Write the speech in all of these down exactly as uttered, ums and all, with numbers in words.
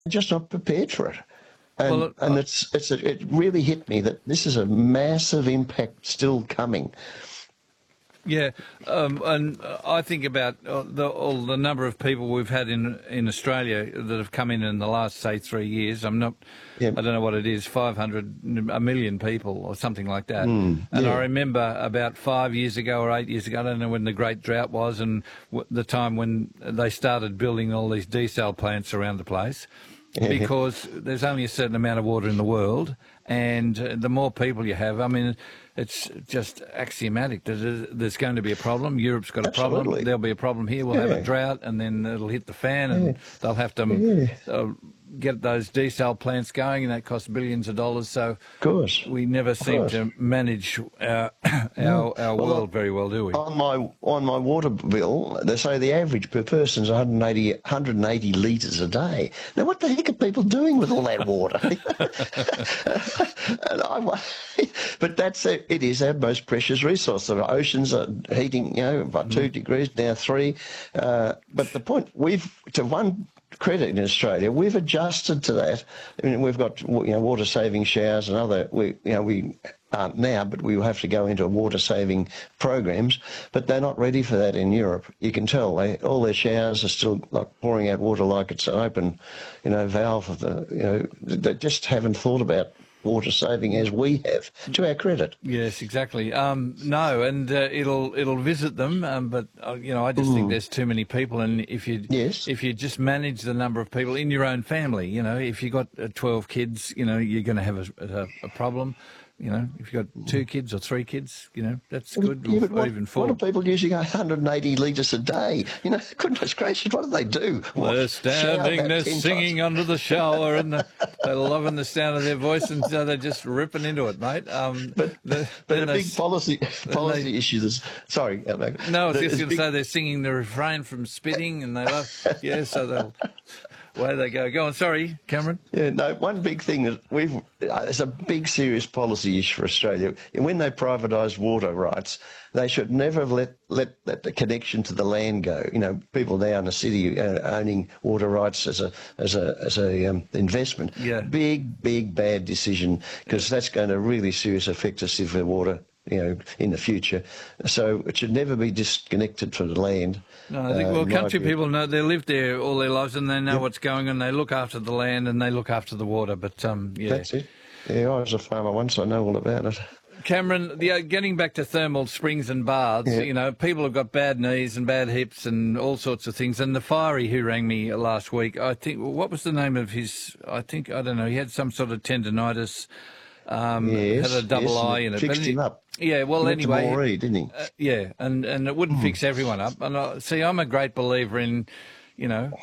just not prepared for it. And, Well, and uh, it's, it's a, it really hit me that this is a massive impact still coming. yeah, um, and I think about uh, the, all the number of people we've had in in Australia that have come in in the last, say, three years. I'm not, Yeah. I don't know what it is, five hundred, a million people or something like that. Mm, And I yeah. remember about five years ago or eight years ago, I don't know when the great drought was, and w- the time when they started building all these desal plants around the place. Yeah. Because there's only a certain amount of water in the world, and uh, the more people you have, I mean, it's just axiomatic that there's going to be a problem. Europe's got a Absolutely. problem. There'll be a problem here. We'll have Yeah. a drought, and then it'll hit the fan, and Yeah. they'll have to Yeah. uh, get those desal plants going, and that costs billions of dollars. So Of course. we never seem course. to manage our our, our Well, world very well, do we? On my on my water bill, they say the average per person is one hundred eighty, one hundred eighty litres a day. Now, what the heck are people doing with all that water? and I, but that's a, it is our most precious resource. The oceans are heating, you know, by two degrees now three. Uh, but the point we've to one. credit in Australia, we've adjusted to that. I mean, we've got, you know, water saving showers and other. We, you know, we aren't now, but we will have to go into water saving programs. But they're not ready for that in Europe. You can tell they all their showers are still like pouring out water like it's an open, you know, valve of the. You know, they just haven't thought about water saving as we have, to our credit. Yes, exactly. Um, no, and uh, it'll it'll visit them, um, but uh, you know, I just think there's too many people, and if you Yes. if you just manage the number of people in your own family, you know, if you got uh, twelve kids, you know, you're going to have a, a, a problem. You know, if you've got two kids or three kids, you know, that's good, Yeah, or, but or what, even four. what are people using one hundred eighty litres a day? You know, goodness gracious, what do they do? What, They're shower standing about there ten singing times? under the shower, and the, they're loving the sound of their voice, and so they're just ripping into it, mate. Um, But, the, but then a they big policy policy they- issue is, sorry, Outback. No, I was just There's going to big- say they're singing the refrain from Spitting, and they love, yeah, so they'll, away they go. Go on, sorry, Cameron. Yeah, no, one big thing that we've, uh, it's a big serious policy issue for Australia. When they privatised water rights, they should never have let, let, let the connection to the land go. You know, people now in the city uh, owning water rights as a as a as a um, investment. Yeah. Big, big, bad decision, because that's going to really seriously affect us if the water, you know, in the future. So it should never be disconnected from the land. No, I think, uh, well, in my country view. people know, they live there all their lives, and they know what's going on. They look after the land, and they look after the water, but, um, yeah. That's it. Yeah, I was a farmer once, I know all about it. Cameron, the, uh, getting back to thermal springs and baths, Yeah. you know, people have got bad knees and bad hips and all sorts of things. And the fiery who rang me last week, I think, what was the name of his, I think, I don't know, he had some sort of tendonitis, um, Yes, had a double yes, and eye it in it. fixed But him up. Yeah, well, He went to anyway. Moree, didn't he? Uh, yeah, and, and it wouldn't fix everyone up. And I, see, I'm a great believer in, you know,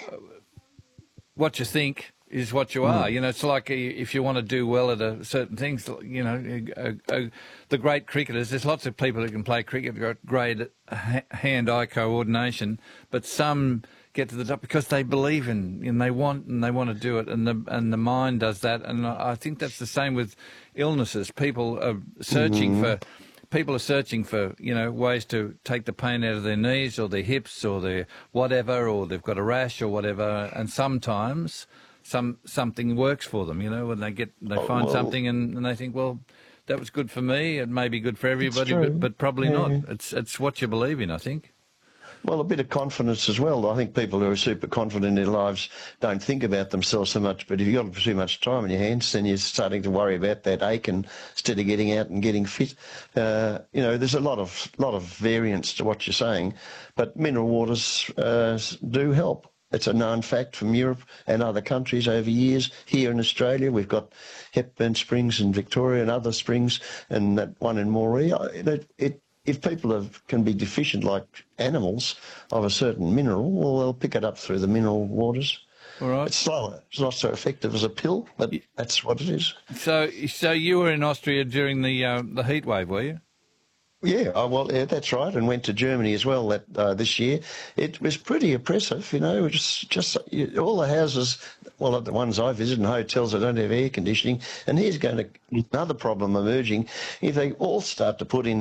what you think is what you are. You know, it's like uh, if you want to do well at a certain things, you know, uh, uh, the great cricketers, there's lots of people who can play cricket, they've got great ha- hand-eye coordination, but some get to the top because they believe in and they want and they want to do it, and the and the mind does that. And I think that's the same with illnesses. People are searching for people are searching for, you know, ways to take the pain out of their knees or their hips or their whatever, or they've got a rash or whatever, and sometimes some something works for them, you know, when they get they Oh, find well- something and, and they think, well, that was good for me, it may be good for everybody, true. but, but probably Yeah. not. It's it's what you believe in, I think. Well, a bit of confidence as well. I think people who are super confident in their lives don't think about themselves so much, but if you've got too much time in your hands, then you're starting to worry about that ache and instead of getting out and getting fit. Uh, you know, there's a lot of lot of variance to what you're saying, but mineral waters uh, do help. It's a known fact from Europe and other countries over years. Here in Australia, we've got Hepburn Springs in Victoria and other springs, and that one in Moree. It, it, if people have, can be deficient like animals of a certain mineral, well, they'll pick it up through the mineral waters. All right. It's slower. It's not so effective as a pill, but that's what it is. So so you were in Austria during the uh, the heat wave, were you? Yeah, oh, well, yeah, that's right, and went to Germany as well that uh, this year. It was pretty oppressive, you know, just just you, all the houses, well, the ones I visit, and hotels that don't have air conditioning, and here's going to another problem emerging. If they all start to put in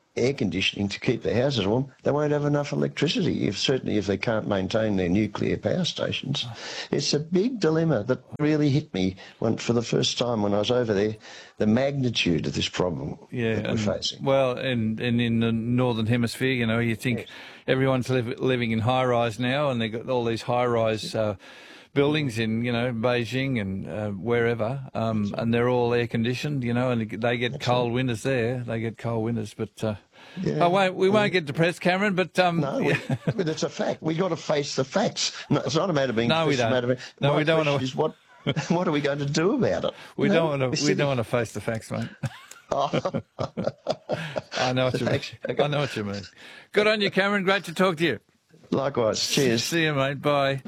air conditioning to keep their houses warm, they won't have enough electricity, if certainly if they can't maintain their nuclear power stations. It's a big dilemma that really hit me when, for the first time when I was over there, the magnitude of this problem Yeah, that we're and, facing. well, and, and in the Northern Hemisphere, you know, you think Yes. everyone's live, living in high-rise now, and they've got all these high-rise uh, buildings in, you know, Beijing and uh, wherever, um, and they're all air-conditioned, you know, and they get That's cold right. winters there. They get cold winters, but... Uh, Yeah. I won't, we won't get depressed, Cameron, but... Um, No, yeah. we, but it's a fact. We've got to face the facts. No, it's not a matter of being No, we it's a don't. matter of, No, my we don't question wanna- is what, what are we going to do about it? We You know, don't want we're to. We sitting- don't want to face the facts, mate. Oh, I know what you mean. Thanks. Okay. I know what you mean. Good on you, Cameron. Great to talk to you. likewise. Cheers. See you, mate. Bye.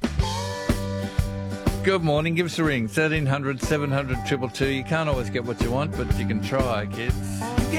Good morning. Give us a ring. thirteen hundred, seven hundred, two two two. You can't always get what you want, but you can try, kids.